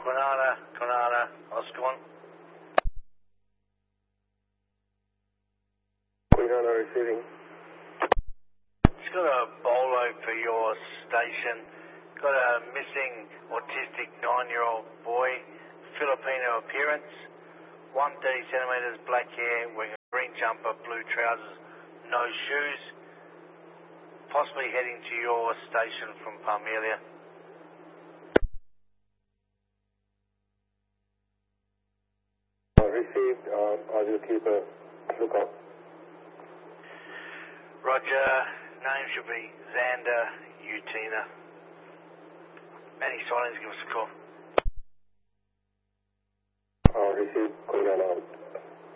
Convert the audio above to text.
Granada, Oscar 1. Granada receiving. Just got a bolo for your station. Got a missing autistic 9-year-old boy, Filipino appearance, 130 centimetres, black hair, wearing a green jumper, blue trousers, no shoes, possibly heading to your station from Parmelia. Received. I will keep a lookout. Roger. Name should be Xander Utina. Any sightings, give us a call. Received. Granada.